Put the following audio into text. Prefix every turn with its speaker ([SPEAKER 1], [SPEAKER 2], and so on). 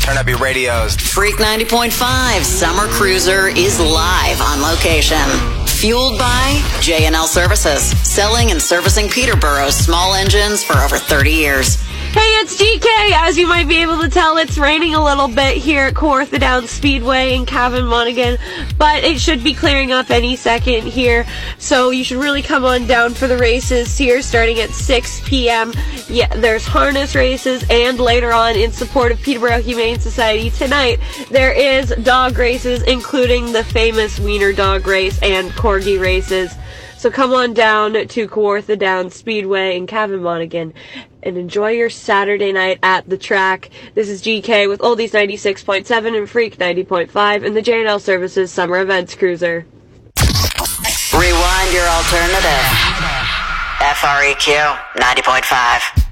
[SPEAKER 1] Turn up your radios.
[SPEAKER 2] Freak 90.5 Summer Cruiser is live on location. Fueled by J&L Services, selling and servicing Peterborough's small engines for over 30 years.
[SPEAKER 3] Hey, it's GK. As you might be able to tell, it's raining a little bit here at Kawartha Downs Speedway in Cavan Monaghan, but it should be clearing up any second here, so you should really come on down for the races here starting at 6 p.m. Yeah, there's harness races, and later on in support of Peterborough Humane Society tonight, there is dog races, including the famous Wiener Dog Race and Corgi races. So come on down to Kawartha Downs Speedway in Cavan Monaghan and enjoy your Saturday night at the track. This is GK with Oldies 96.7 and Freak 90.5 and the J&L Services Summer Events Cruiser.
[SPEAKER 2] Rewind your alternative. FREQ 90.5.